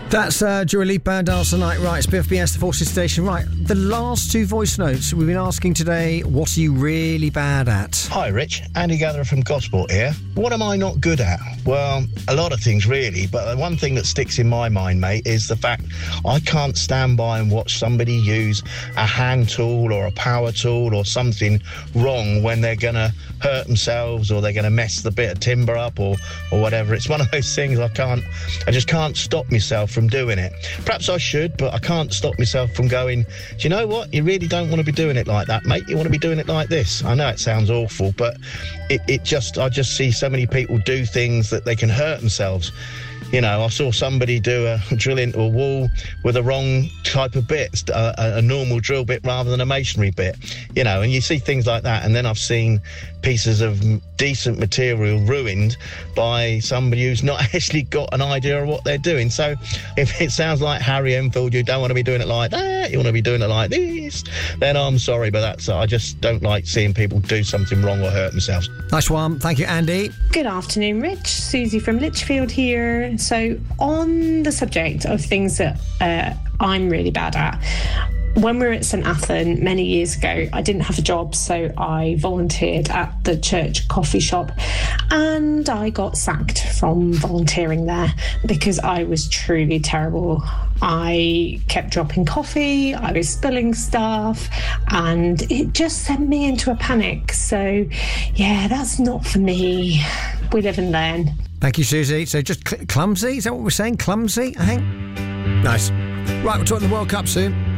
That's Dua Lipa, Dance the Night. Right, it's BFBS, the Forces Station. Right, the last two voice notes we've been asking today, what are you really bad at? Hi, Rich. Andy Gatherer from Gosport here. What am I not good at? Well, a lot of things, really, but the one thing that sticks in my mind, mate, is the fact I can't stand by and watch somebody use a hand tool or a power tool or something wrong when they're going to hurt themselves or they're going to mess the bit of timber up or whatever. It's one of those things I just can't stop myself from doing it. Perhaps I should, but I can't stop myself from going, do you know what? You really don't want to be doing it like that, mate. You want to be doing it like this. I know it sounds awful, but I just see so many people do things that they can hurt themselves. You know, I saw somebody do a drill into a wall with a wrong type of bit, a normal drill bit rather than a masonry bit, you know, and you see things like that. And then I've seen pieces of decent material ruined by somebody who's not actually got an idea of what they're doing. So if it sounds like Harry Enfield, you don't want to be doing it like that, you want to be doing it like this, then I'm sorry, but I just don't like seeing people do something wrong or hurt themselves. Nice one. Thank you, Andy. Good afternoon, Rich. Susie from Lichfield here. So on the subject of things that I'm really bad at, when we were at St Athan many years ago, I didn't have a job, so I volunteered at the church coffee shop, and I got sacked from volunteering there because I was truly terrible. I kept dropping coffee, I was spilling stuff, and it just sent me into a panic. So, yeah, that's not for me. We live and learn. Thank you, Susie. So just clumsy? Is that what we're saying? Clumsy, I think? Nice. Right, we're talking the World Cup soon.